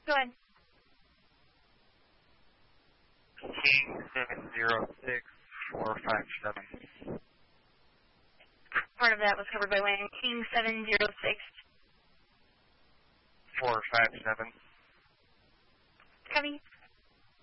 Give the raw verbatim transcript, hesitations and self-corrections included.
Go ahead. King seven zero six four five seven. Part of that was covered by Wayne. King seven zero six. four five seven. Copy.